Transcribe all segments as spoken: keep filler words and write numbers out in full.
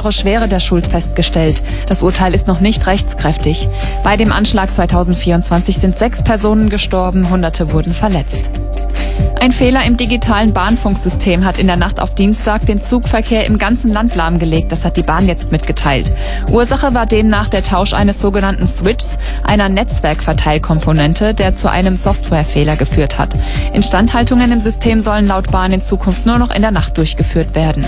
Woche Schwere der Schuld festgestellt. Das Urteil ist noch nicht rechtskräftig. Bei dem Anschlag zweitausendvierundzwanzig sind sechs Personen gestorben, Hunderte wurden verletzt. Ein Fehler im digitalen Bahnfunksystem hat in der Nacht auf Dienstag den Zugverkehr im ganzen Land lahmgelegt. Das hat die Bahn jetzt mitgeteilt. Ursache war demnach der Tausch eines sogenannten Switchs, einer Netzwerkverteilkomponente, der zu einem Softwarefehler geführt hat. Instandhaltungen im System sollen laut Bahn in Zukunft nur noch in der Nacht durchgeführt werden.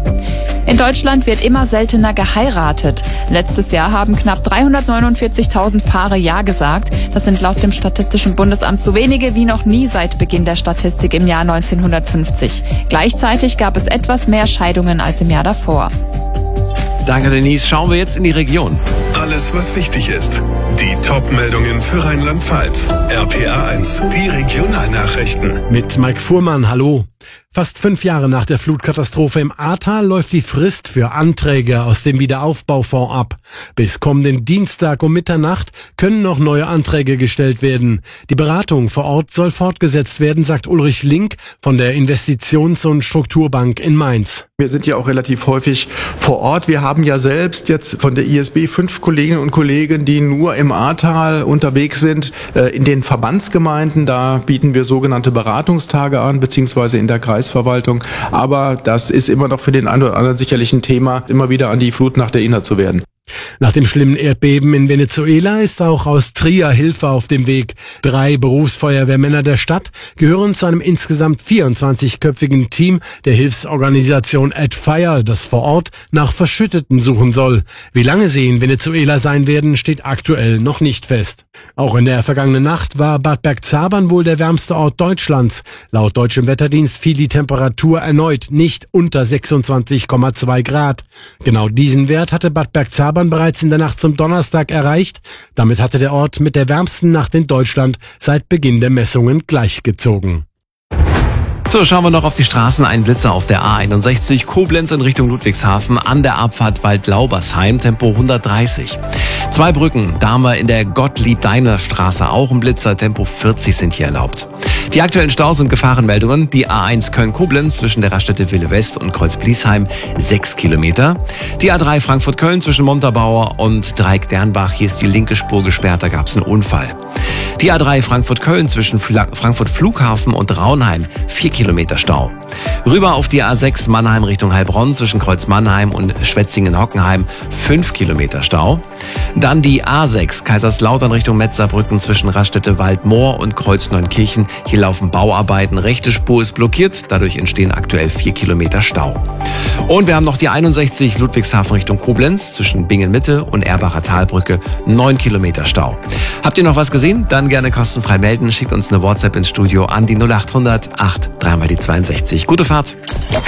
In Deutschland wird immer seltener geheiratet. Letztes Jahr haben knapp dreihundertneunundvierzigtausend Paare Ja gesagt. Das sind laut dem Statistischen Bundesamt so wenige wie noch nie seit Beginn der Statistik im Jahr neunzehnhundertfünfzig. Gleichzeitig gab es etwas mehr Scheidungen als im Jahr davor. Danke, Denise. Schauen wir jetzt in die Region. Alles, was wichtig ist. Die Top-Meldungen für Rheinland-Pfalz. R P A eins, die Regionalnachrichten. Mit Mike Fuhrmann, hallo. Fast fünf Jahre nach der Flutkatastrophe im Ahrtal läuft die Frist für Anträge aus dem Wiederaufbaufonds ab. Bis kommenden Dienstag um Mitternacht können noch neue Anträge gestellt werden. Die Beratung vor Ort soll fortgesetzt werden, sagt Ulrich Link von der Investitions- und Strukturbank in Mainz. Wir sind ja auch relativ häufig vor Ort. Wir haben ja selbst jetzt von der I S B fünf Kolleginnen und Kollegen, die nur im Ahrtal unterwegs sind. In den Verbandsgemeinden, da bieten wir sogenannte Beratungstage an, beziehungsweise in der Kreisverwaltung. Aber das ist immer noch für den einen oder anderen sicherlich ein Thema, immer wieder an die Flutnacht erinnert zu werden. Nach dem schlimmen Erdbeben in Venezuela ist auch aus Trier Hilfe auf dem Weg. Drei Berufsfeuerwehrmänner der Stadt gehören zu einem insgesamt vierundzwanzigköpfigen Team der Hilfsorganisation At Fire, das vor Ort nach Verschütteten suchen soll. Wie lange sie in Venezuela sein werden, steht aktuell noch nicht fest. Auch in der vergangenen Nacht war Bad Bergzabern wohl der wärmste Ort Deutschlands. Laut deutschem Wetterdienst fiel die Temperatur erneut nicht unter sechsundzwanzig Komma zwei Grad. Genau diesen Wert hatte Bad Bergzabern bereits in der Nacht zum Donnerstag erreicht. Damit hatte der Ort mit der wärmsten Nacht in Deutschland seit Beginn der Messungen gleichgezogen. So, schauen wir noch auf die Straßen. Ein Blitzer auf der A einundsechzig, Koblenz in Richtung Ludwigshafen, an der Abfahrt Waldlaubersheim, Tempo hundertdreißig. Zwei Brücken, da haben wir in der Gottlieb-Daimler-Straße auch ein Blitzer, Tempo vierzig sind hier erlaubt. Die aktuellen Staus und Gefahrenmeldungen, die A eins Köln-Koblenz zwischen der Raststätte Wille West und Kreuz-Bliesheim, sechs Kilometer. Die A drei Frankfurt-Köln zwischen Montabaur und Dreieck-Dernbach, hier ist die linke Spur gesperrt, da gab es einen Unfall. Die A drei Frankfurt-Köln zwischen Frankfurt Flughafen und Raunheim, vier Kilometer Stau. Rüber auf die A sechs Mannheim Richtung Heilbronn zwischen Kreuz Mannheim und Schwetzingen-Hockenheim, fünf Kilometer Stau. Dann die A sechs Kaiserslautern Richtung Metzerbrücken zwischen Raststätte Waldmoor und Kreuz Neunkirchen. Hier laufen Bauarbeiten, rechte Spur ist blockiert, dadurch entstehen aktuell vier Kilometer Stau. Und wir haben noch die einundsechzig Ludwigshafen Richtung Koblenz zwischen Bingen-Mitte und Erbacher Talbrücke, neun Kilometer Stau. Habt ihr noch was gesehen? Dann gerne kostenfrei melden. Schickt uns eine WhatsApp ins Studio an die null acht hundert acht, dreimal die zweiundsechzig. Gute Fahrt!